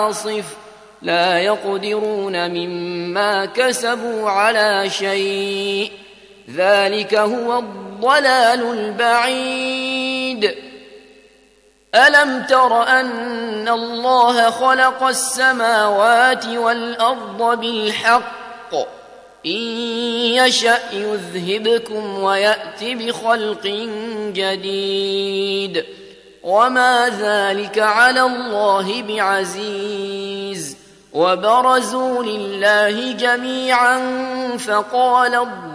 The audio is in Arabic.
عاصف لا يقدرون مما كسبوا على شيء ذلك هو الضلال البعيد ألم تر أن الله خلق السماوات والأرض بالحق إن يشأ يذهبكم ويأت بخلق جديد وما ذلك على الله بعزيز وبرزوا لله جميعا فقال